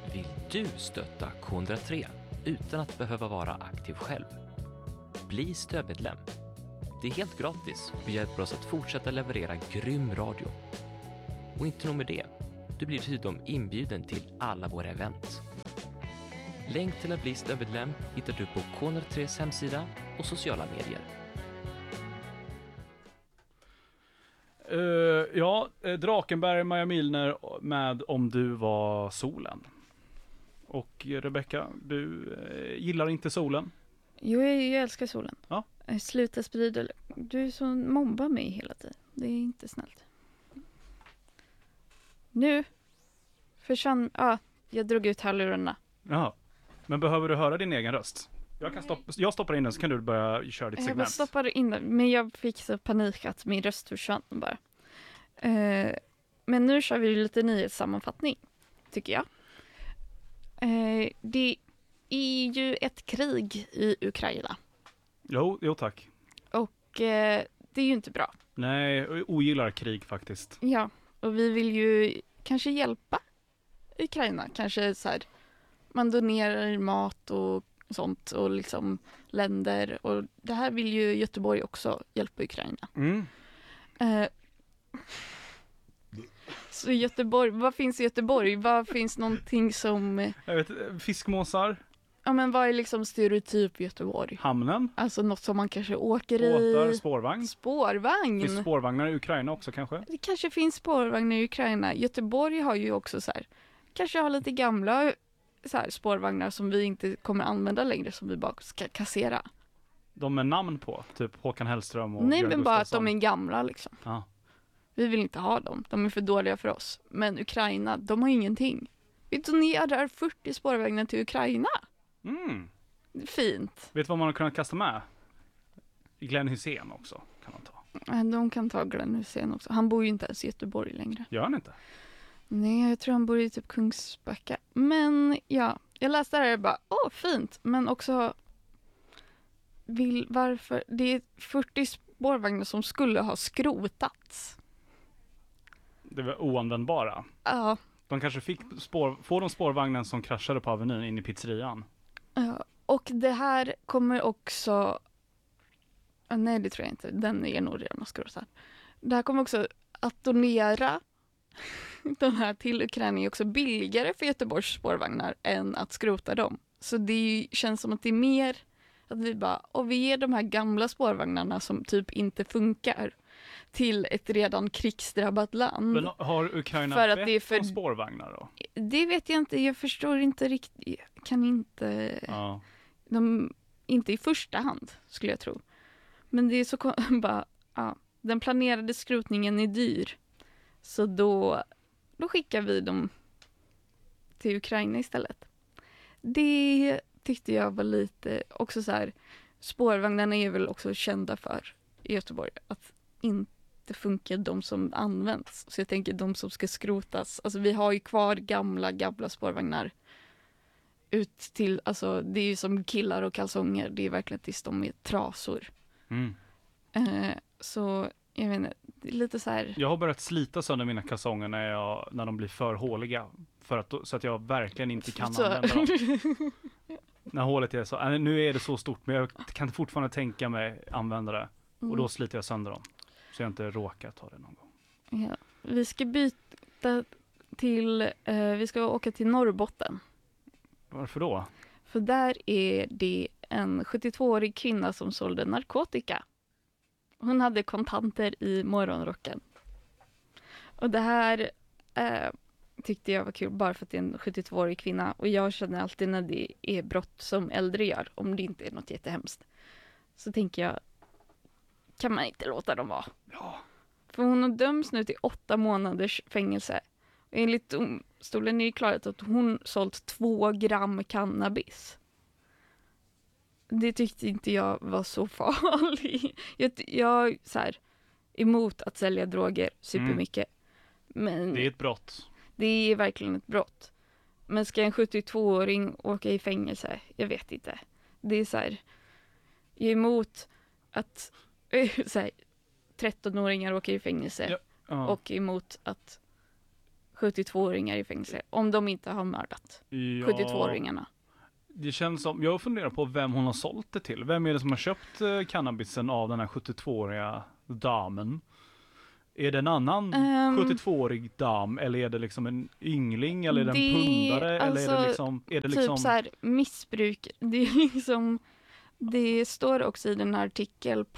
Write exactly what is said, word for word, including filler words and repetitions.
Vill du stötta K ett noll tre utan att behöva vara aktiv själv? Bli stödmedlem. Det är helt gratis och hjälper oss att fortsätta leverera grym radio. Och inte nog med det, du blir dessutom inbjuden till alla våra event. Länk till att bli stödmedlem hittar du på K ett noll tres hemsida och sociala medier. Uh, ja, Drakenberg, Maja Milner med Om du var solen. Och Rebecca, du uh, gillar inte solen? Jo, jag, jag älskar solen. Ja. Sluta sprida. Du är så mobbar mig hela tiden. Det är inte snällt. Nu försvann... Ja, ah, jag drog ut hörlurarna. Jaha. Men behöver du höra din egen röst? Jag, kan stoppa, jag stoppar in den så kan du börja köra ditt segment. Jag stoppade in den, men jag fick så panik att min röst försvann bara. Uh, men nu kör vi lite nyhetssammanfattning, tycker jag. Uh, det är ju ett krig i Ukraina. Jo, jo tack. Och uh, det är ju inte bra. Nej, jag ogillar krig faktiskt. Ja, och vi vill ju kanske hjälpa Ukraina. Kanske så här, man donerar mat och sånt och liksom länder. Och det här vill ju Göteborg också hjälpa Ukraina. Mm. Uh, så Göteborg, vad finns i Göteborg? Vad finns någonting som... Jag vet, fiskmåsar. Ja, men vad är liksom stereotyp i Göteborg? Hamnen. Alltså något som man kanske åker i... Båtar, spårvagn. Spårvagn. Finns spårvagnar i Ukraina också kanske? Det kanske finns spårvagnar i Ukraina. Göteborg har ju också så här, kanske har lite gamla så här, spårvagnar som vi inte kommer använda längre, som vi bara ska kassera. De med namn på, typ Håkan Hellström och Nej, Björn men bara att Gustafsson. de är gamla liksom. Ja. Vi vill inte ha dem. De är för dåliga för oss. Men Ukraina, de har ingenting. Vi donerar fyrtio spårvagnar till Ukraina. Mm. Fint. Vet du vad man har kunnat kasta med? Glenn Hysén också kan man ta. De kan ta Glenn Hysén också. Han bor ju inte ens i Göteborg längre. Gör han inte? Nej, jag tror han bor i typ Kungsbacka. Men ja, jag läste det här och bara, åh fint. Men också, vill, varför? Det är fyrtio spårvagnar som skulle ha skrotats. Det var oanvändbara. Ja. De kanske fick spår, får de spårvagnen som kraschade på Avenyn in i pizzerian. Ja. Och det här kommer också, ah, nej det tror jag inte, den är nog redan skrotad. Det här kommer också att donera den här till Ukraina är också billigare för Göteborgs spårvagnar än att skrota dem. Så det känns som att det är mer att vi bara, och vi ger de här gamla spårvagnarna som typ inte funkar till ett redan krigsdrabbat land. Men har Ukraina för bett att det är för... om spårvagnar då? Det vet jag inte, jag förstår inte riktigt, jag kan inte, Ja. de, inte i första hand skulle jag tro. Men det är så bara, ja, den planerade skrotningen är dyr. Så då, då skickar vi dem till Ukraina istället. Det tyckte jag var lite, också så här, spårvagnarna är väl också kända för i Göteborg, att inte funkar de som används. Så jag tänker de som ska skrotas, alltså vi har ju kvar gamla, gamla spårvagnar ut till, alltså det är ju som killar och kalsonger, det är verkligen tills de är trasor. Mm. Eh, så jag vet inte, det är lite så här. Jag har börjat slita sönder mina kalsonger när, jag, när de blir för håliga. För att, så att jag verkligen inte kan så. använda dem. När hålet är så, äh, nu är det så stort men jag kan fortfarande tänka mig använda det. Mm. Och då sliter jag sönder dem. Så jag inte råkar ta det någon gång. Ja. Vi ska byta till, eh, vi ska åka till Norrbotten. Varför då? För där är det en sjuttiotvåårig kvinna som sålde narkotika. Hon hade kontanter i morgonrocken. Och det här eh, tyckte jag var kul bara för att det är en sjuttiotvåårig kvinna. Och jag känner alltid när det är brott som äldre gör, om det inte är något jättehemskt, så tänker jag, kan man inte låta dem vara? Ja. För hon har dömts nu till åtta månaders fängelse. Och enligt domstolen är det klart att hon sålt två gram cannabis. Det tyckte inte jag var så farligt. Jag, jag är så här, emot att sälja droger supermycket. Mm. Men det är ett brott. Det är verkligen ett brott. Men ska en sjuttiotvååring åka i fängelse? Jag vet inte. Det är så här, jag är emot att så här, trettonåringar åker i fängelse. Ja. Ja. Och emot att sjuttiotvååringar i fängelse om de inte har mördat Ja, sjuttiotvååringarna. det känns som, jag funderar på vem hon har sålt det till. Vem är det som har köpt eh, cannabisen av den här sjuttiotvååriga damen? Är det en annan Ehm, sjuttiotvåårig dam eller är det liksom en yngling eller är det en det- pundare eller är alltså, det liksom, är det Typ liksom så här missbruk. Det är liksom, det står också i den här artikeln